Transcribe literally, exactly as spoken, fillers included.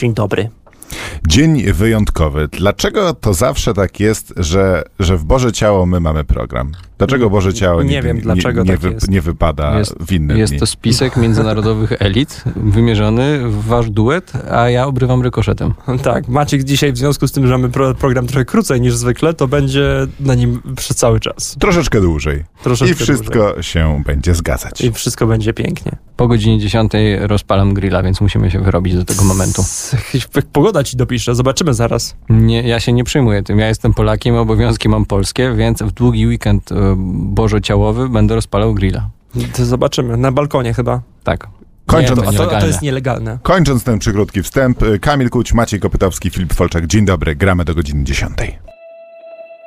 Dzień dobry. Dzień wyjątkowy. Dlaczego to zawsze tak jest, że, że w Boże Ciało my mamy program? Dlaczego Boże Ciało nie, nie, wiem, nie, dlaczego nie, nie, tak wy, jest. nie wypada Jest, w inne jest dni? to spisek międzynarodowych elit wymierzony w wasz duet, a ja obrywam rykoszetem. Tak, Maciek dzisiaj w związku z tym, że mamy pro, program trochę krócej niż zwykle, to będzie na nim przez cały czas. Troszeczkę dłużej. Troszeczkę I wszystko dłużej. się będzie zgadzać. I wszystko będzie pięknie. Po godzinie dziesiątej rozpalam grilla, więc musimy się wyrobić do tego momentu. S- Pogoda ci dopisze, zobaczymy zaraz. Nie, ja się nie przejmuję tym. Ja jestem Polakiem, obowiązki mam polskie, więc w długi weekend e, bożociałowy będę rozpalał grilla. To zobaczymy, na balkonie chyba. Tak. Kończąc, Nie, A to, a to nielegalne. jest nielegalne. kończąc ten przykrótki wstęp, Kamil Kuć, Maciej Kopytowski, Filip Folczak. Dzień dobry, gramy do godziny dziesiątej.